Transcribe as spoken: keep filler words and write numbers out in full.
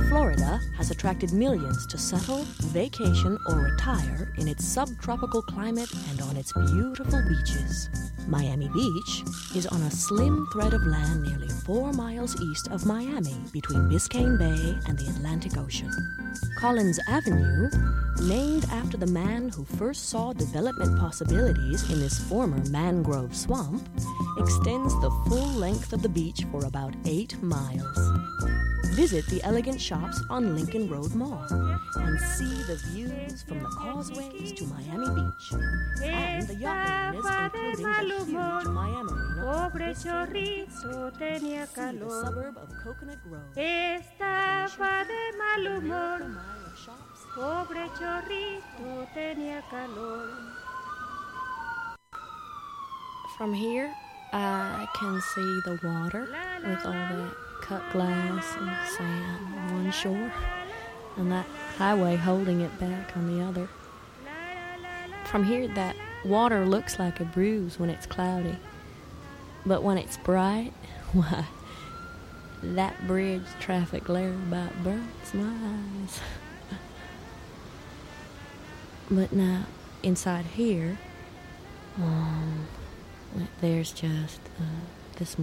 Florida has attracted millions to settle, vacation, or retire in its subtropical climate and on its beautiful beaches. Miami Beach is on a slim thread of land nearly four miles east of Miami between Biscayne Bay and the Atlantic Ocean. Collins Avenue, named after the man who first saw development possibilities in this former mangrove swamp, extends the full length of the beach for about eight miles. Visit the elegant shops on Lincoln Road Mall and see the views from the causeways to Miami Beach and the yacht marinas, including the huge Miami Marina, Pobre chorrito tenía see the calor. suburb of Coconut Grove. Estaba de mal Miracle humor. Mile of shops. Pobre chorrito tenía calor. From here, I can see the water with all that cut glass and sand on one shore, and that highway holding it back on the other. From here, that water looks like a bruise when it's cloudy, but when it's bright, why, that bridge traffic glare about burns my eyes. But now, inside here, um, there's just uh,